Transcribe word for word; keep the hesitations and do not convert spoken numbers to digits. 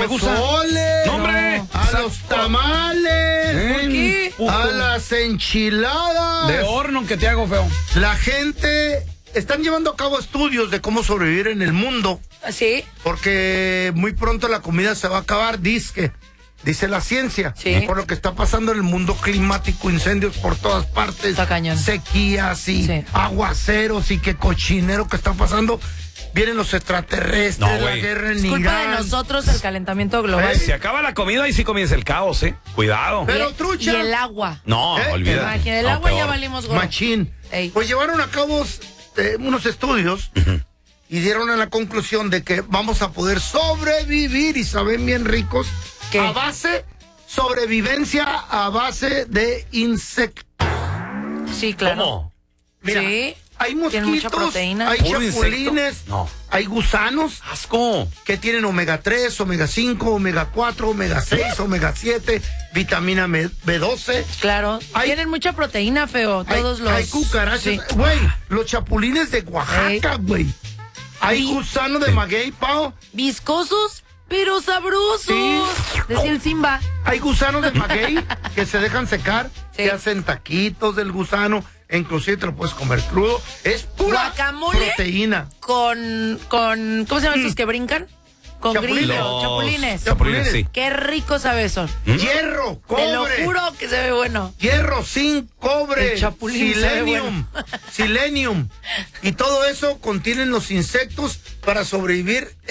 me gusta. Soles, ¡No, hombre! A los tamales. ¿Por qué? A las enchiladas. De horno que te hago, feo. La gente... Están llevando a cabo estudios de cómo sobrevivir en el mundo. ¿Sí? Porque muy pronto la comida se va a acabar, dice, dice la ciencia. Sí. Por lo que está pasando en el mundo climático, incendios por todas partes. Está cañón. Sequías y Sí. aguaceros y que cochinero que está pasando. Vienen los extraterrestres, No, la güey. guerra en Es culpa Irán. de nosotros el calentamiento global. Pues, Si acaba la comida, ahí sí comienza el caos, ¿eh? Cuidado. Pero, y, trucha. y el agua. No, ¿Eh? olvídate. Imagina, el No, agua ya peor. valimos gorro. Machín. Ey. Pues llevaron a cabo eh, unos estudios y dieron a la conclusión de que vamos a poder sobrevivir y saben bien ricos. ¿Qué? A base, sobrevivencia a base de insectos. Sí, claro. ¿Cómo? Mira, Sí. hay Tiene mucha mosquitos, proteína. hay ¿Puro chapulines, insecto? No. hay gusanos ¡Asco! que tienen omega tres, omega cinco, omega cuatro, omega seis, omega siete, vitamina B doce. Claro. Hay- Tienen mucha proteína, feo. Hay, Todos los. hay cucarachas, Sí. güey, los chapulines de Oaxaca, güey. Hay Sí. gusano de maguey, pao. Viscosos, pero sabrosos. Sí. Decía el Simba. Hay gusanos de maguey que se dejan secar, Sí. que hacen taquitos del gusano, e inclusive te lo puedes comer crudo. Es pura Guacamole. proteína. Con, con. ¿Cómo se llaman estos que brincan? Con Chapulines. grillo, Los chapulines. Chapulines, sí. Qué rico sabe eso. Hierro, cobre. Te lo juro que se ve bueno. Hierro, zinc, cobre, El chapulín sabe selenium, selenium. Y todo eso contienen los insectos para sobrevivir